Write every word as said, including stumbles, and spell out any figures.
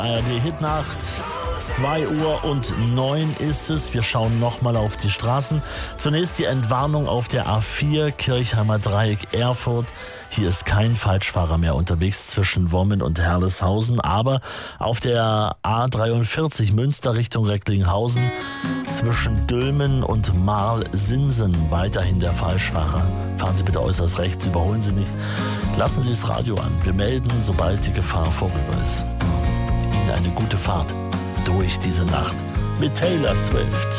A R D-Hitnacht. zwei Uhr und neun ist es. Wir schauen nochmal auf die Straßen. Zunächst die Entwarnung auf der A vier, Kirchheimer Dreieck, Erfurt. Hier ist kein Falschfahrer mehr unterwegs zwischen Wommen und Herleshausen. Aber auf der A dreiundvierzig, Münster Richtung Recklinghausen, zwischen Dülmen und Marl-Sinsen weiterhin der Falschfahrer. Fahren Sie bitte äußerst rechts, überholen Sie nicht. Lassen Sie das Radio an. Wir melden, sobald die Gefahr vorüber ist. Ihnen eine gute Fahrt durch diese Nacht mit Taylor Swift.